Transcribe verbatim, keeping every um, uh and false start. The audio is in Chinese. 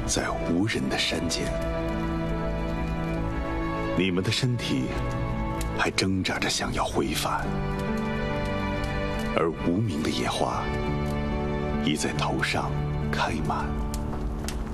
在无人的山间，你们的身体还挣扎着想要回返，而无名的野花已在头上开满。